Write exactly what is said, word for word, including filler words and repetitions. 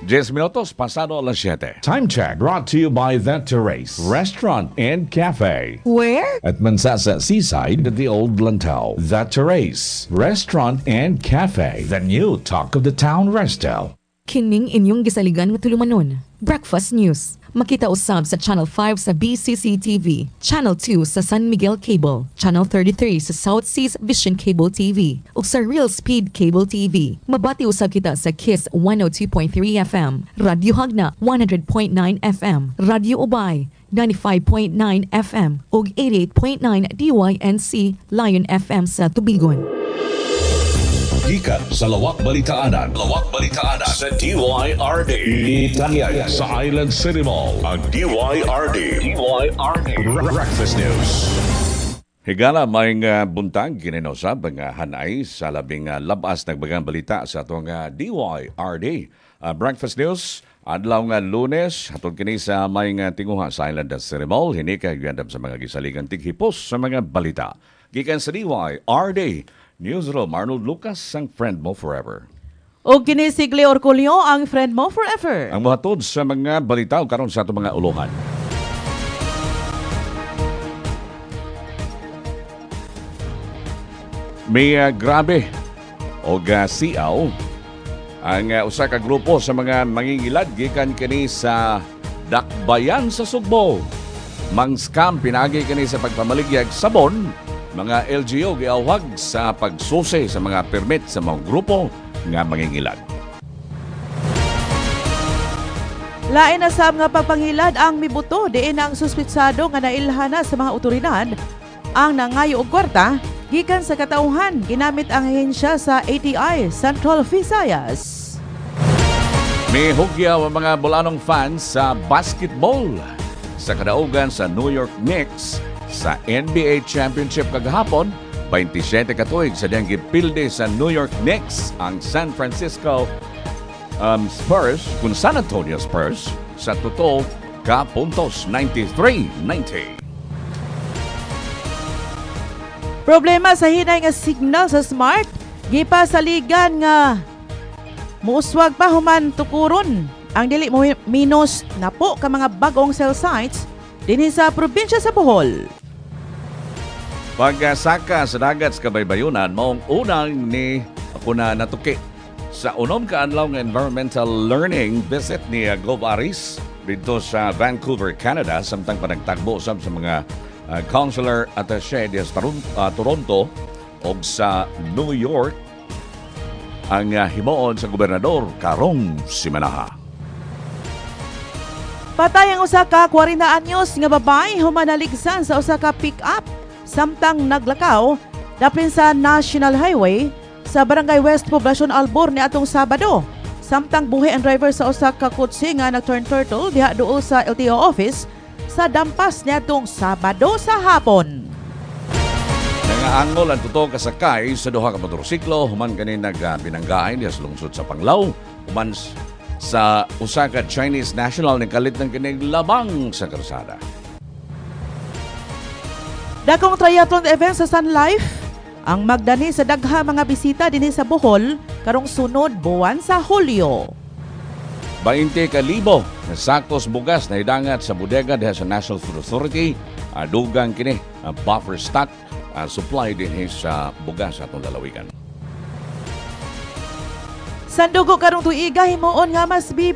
Diez minutos pasado alas siyete. Time check brought to you by The Terrace Restaurant and Cafe. Where? At Mansasa Seaside at the Old Lantau. The Terrace Restaurant and Cafe. The new talk of the town resto. Kining inyong gisaligan nga tulumanon. Breakfast News. Makita usab sa Channel five sa B C C T V, Channel two sa San Miguel Cable, Channel thirty-three sa South Seas Vision Cable T V, ug sa Real Speed Cable T V. Mabati usab kita sa Kiss one oh two point three F M, Radyo Hagna one hundred point nine F M, Radyo Ubay ninety-five point nine F M ug eighty-eight point nine D Y N C Lion F M sa Tubigon. Gikan sa Lawak Balitaanan. Lawak Balitaanan sa D Y R D. Italian sa Island City Mall. Ang D Y R D. D Y R D. Breakfast News. Higala may uh, buntag gininusab ang uh, hanay sa labing uh, labas nagbagang balita sa atong uh, D Y R D. Uh, Breakfast News, adlaw nga Lunes, hatod kini sa may uh, tinguha sa Island City Mall. Hini kay gandam sa mga gisaligang tighipos sa mga balita. Gikan sa D Y R D. Newsroom, Arnold Lucas, ang friend mo forever. O kinisigli Orculio, ang friend mo forever. Ang mahatod sa mga balita o karon sa itong mga ulohan. May uh, grabe o uh, siaw ang uh, usa ka grupo sa mga mangingilad gikan kini sa Dakbayan sa Sugbo. Mang scam pinagi kini sa pagpamaligyag sabon. Mga L G O giawhag sa pagsusi sa mga permit sa mga grupo nga mangingilad. Lain na sab nga pagpangilad ang mibuto diin ang suspitsado nga nailhana sa mga otoridad ang nangayo og kwarta gikan sa katauhan ginamit ang ahensya sa A T I Central Visayas. May hugyaw ang mga bulanong fans sa basketball sa kadaugan sa New York Knicks sa N B A Championship kagahapon. twenty-seven katuig sa diyang gipilde sa New York Knicks ang San Francisco um, Spurs kung San Antonio Spurs sa totoo ka puntos ninety-three ninety. Problema sa hinay nga signal sa Smart gipa sa ligan nga muuswag pa human tukuron ang dili mo minus na po ka mga bagong cell sites dinhi sa probinsya sa Bohol. Pagsaka sa dagat sa Kabaybayunan, maong unang ni ako na natuki sa unom ka adlaw nga environmental learning visit ni uh, Gov Aris dito sa Vancouver, Canada, samtang panagtagbo sa mga uh, consular attaché di sa uh, Toronto o sa New York ang uh, himuon sa gobernador karong simanaha. Patay ang usa ka forty anyos nga babae humanaligsan sa usa ka pick-up samtang naglakaw dapin sa National Highway sa Barangay West Poblacion Albor ni atong Sabado. Samtang buhi ang driver sa usa ka kotse nga nag-turn turtle diha duol sa L T O office sa dampas ni atong Sabado sa hapon. Nangaangol ang tuto kasakay sa duha ka motorsiklo human kani nagbinanggaay diha sa lungsod sa Panglao human sa usa ka Chinese national ni kalit ng kinig labang sa karsada. Dakong triathlon event sa Sun Life ang magdani sa dagha mga bisita dinhi sa Bohol karong sunod buwan sa Hulyo. twenty ka libo na saktos bugas na idangat sa bodega diha sa National Food Authority. Adugang kini ang buffer stock uh, supply dinhi sa bugas atong lalawigan. Sandugo karong tuiga himuon nga mas